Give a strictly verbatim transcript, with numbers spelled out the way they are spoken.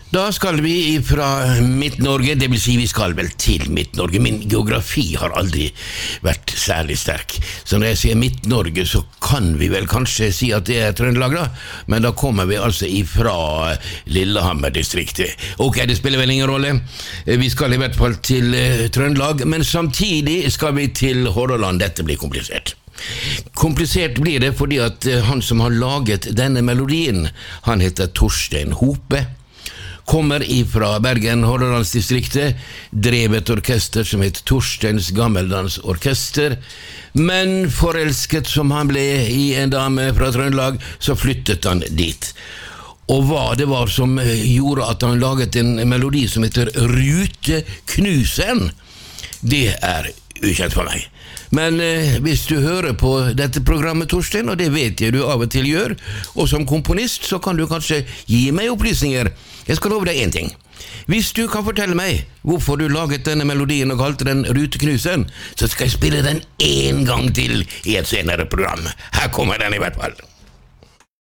Da skal vi fra Midt-Norge, det vil si vi skal vel til Midt-Norge. Min geografi har aldri vært særlig sterk. Så når jeg sier Midt-Norge, så kan vi vel kanskje si at det er Trøndelag da, men da kommer vi altså ifra Lillehammer-distriktet. Ok, det spiller vel ingen rolle. Vi skal i hvert fall til Trøndelag, men samtidig skal vi til Hordaland. Dette blir komplisert. Komplisert blir det fordi at han som har laget denne melodien, han heter Torstein Hope, kommer ifra Bergen, Hordalandsdistriktet, drev et orkester som het Torsteins Gammeldans Orkester, men forelsket som han ble i en dame fra Trøndelag, så flyttet han dit. Og hva det var som gjorde at han laget en melodi som heter Ruteknuseren, det er ukjent for meg. Men eh, hvis du hører på dette programmet, Torstein, og det vet jeg du av og til gjør, og som komponist, så kan du kanskje gi meg opplysninger. Jeg skal love deg en ting. Hvis du kan fortelle meg hvorfor du laget denne melodien og kalte den Ruteknuseren, så skal jeg spille den en gang til i et senere program. Her kommer den i hvert fall.